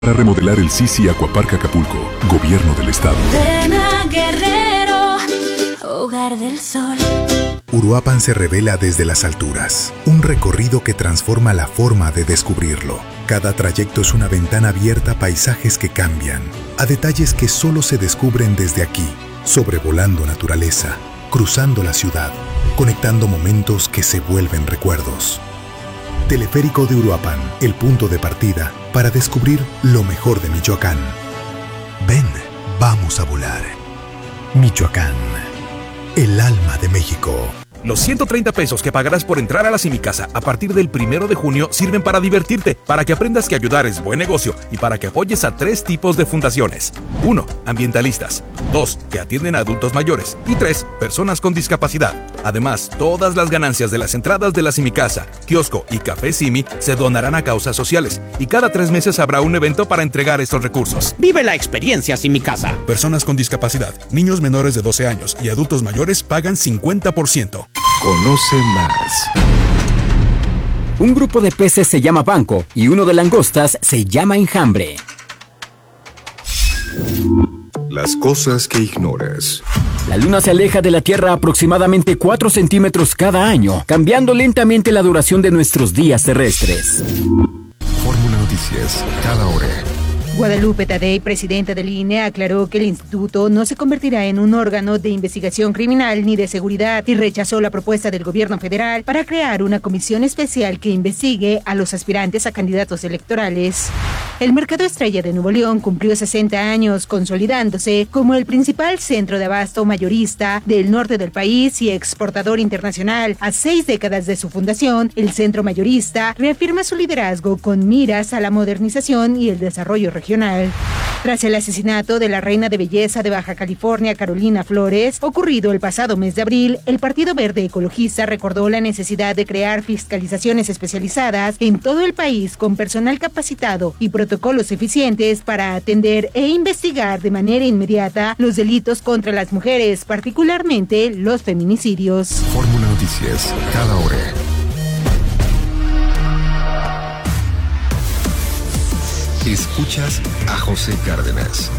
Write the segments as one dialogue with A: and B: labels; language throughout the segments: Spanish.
A: Para remodelar el Sisi Aquapark Acapulco, Gobierno del Estado.
B: Ven a Guerrero, hogar del sol.
C: Uruapan se revela desde las alturas, un recorrido que transforma la forma de descubrirlo. Cada trayecto es una ventana abierta a paisajes que cambian, a detalles que solo se descubren desde aquí, sobrevolando naturaleza, cruzando la ciudad, conectando momentos que se vuelven recuerdos. Teleférico de Uruapan, el punto de partida para descubrir lo mejor de Michoacán. Ven, vamos a volar. Michoacán, el alma de México.
D: Los 130 pesos que pagarás por entrar a la Simicasa a partir del 1 de junio sirven para divertirte, para que aprendas que ayudar es buen negocio y para que apoyes a 3 tipos de fundaciones. 1. Ambientalistas. 2. Que atienden a adultos mayores. Y 3. Personas con discapacidad. Además, todas las ganancias de las entradas de la Simicasa, kiosco y café Simi se donarán a causas sociales. Y cada 3 meses habrá un evento para entregar estos recursos.
E: Vive la experiencia Simicasa.
D: Personas con discapacidad, niños menores de 12 años y adultos mayores pagan 50%.
A: Conoce más.
E: Un grupo de peces se llama banco y uno de langostas se llama enjambre.
A: Las cosas que ignoras.
E: La Luna se aleja de la Tierra aproximadamente 4 centímetros cada año, cambiando lentamente la duración de nuestros días terrestres.
A: Fórmula Noticias, cada hora.
F: Guadalupe Tadei, presidenta del INE, aclaró que el instituto no se convertirá en un órgano de investigación criminal ni de seguridad y rechazó la propuesta del gobierno federal para crear una comisión especial que investigue a los aspirantes a candidatos electorales. El Mercado Estrella de Nuevo León cumplió 60 años, consolidándose como el principal centro de abasto mayorista del norte del país y exportador internacional. A 6 décadas de su fundación, el centro mayorista reafirma su liderazgo con miras a la modernización y el desarrollo regional. Tras el asesinato de la reina de belleza de Baja California, Carolina Flores, ocurrido el pasado mes de abril, el Partido Verde Ecologista recordó la necesidad de crear fiscalizaciones especializadas en todo el país con personal capacitado y protocolos eficientes para atender e investigar de manera inmediata los delitos contra las mujeres, particularmente los feminicidios.
A: Fórmula Noticias, cada hora. Escuchas a José Cárdenas.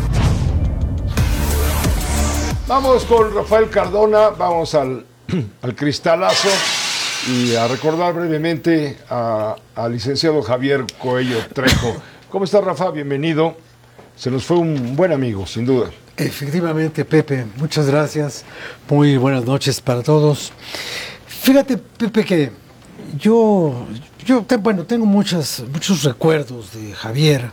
G: Vamos con Rafael Cardona, vamos al cristalazo y a recordar brevemente al licenciado Javier Coello Trejo. ¿Cómo está, Rafa? Bienvenido. Se nos fue un buen amigo, sin duda.
H: Efectivamente, Pepe, muchas gracias. Muy buenas noches para todos. Fíjate, Pepe, que yo tengo muchos recuerdos de Javier,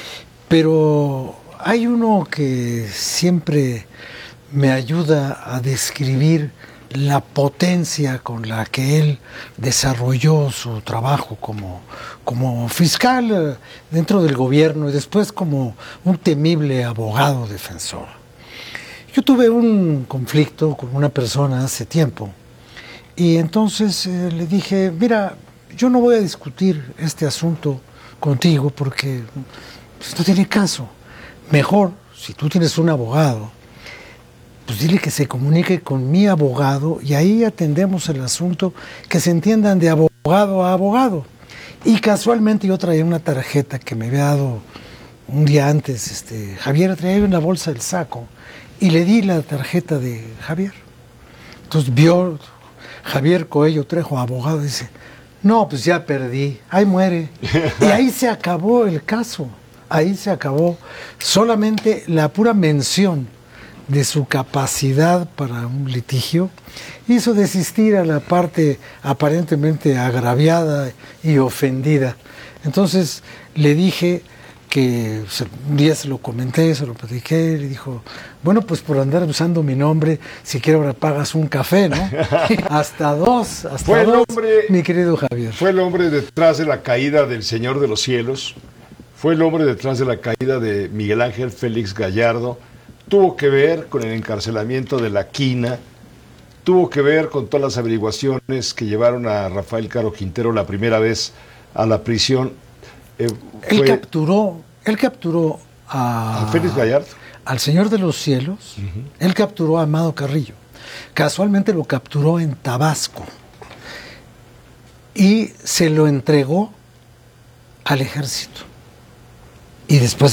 H: pero hay uno que siempre me ayuda a describir la potencia con la que él desarrolló su trabajo como fiscal dentro del gobierno y después como un temible abogado defensor. Yo tuve un conflicto con una persona hace tiempo y entonces le dije, mira, yo no voy a discutir este asunto contigo porque pues, no tiene caso. Mejor, si tú tienes un abogado, pues dile que se comunique con mi abogado y ahí atendemos el asunto, que se entiendan de abogado a abogado. Y casualmente yo traía una tarjeta que me había dado un día antes, Javier traía una bolsa del saco y le di la tarjeta de Javier. Entonces vio Javier Coello Trejo, abogado, y dice, no, pues ya perdí, ahí muere. Y ahí se acabó el caso, ahí se acabó. Solamente la pura mención de su capacidad para un litigio hizo desistir a la parte aparentemente agraviada y ofendida. Entonces le dije que un día se lo comenté, se lo platiqué, le dijo, bueno, pues por andar usando mi nombre, si quieres ahora pagas un café, ¿no? hasta dos, mi querido Javier.
G: Fue el hombre detrás de la caída del Señor de los Cielos, fue el hombre detrás de la caída de Miguel Ángel Félix Gallardo, tuvo que ver con el encarcelamiento de La Quina, tuvo que ver con todas las averiguaciones que llevaron a Rafael Caro Quintero la primera vez a la prisión.
H: Él capturó a
G: Félix Gallardo,
H: al Señor de los Cielos. Él capturó a Amado Carrillo. Casualmente lo capturó en Tabasco y se lo entregó al ejército. y después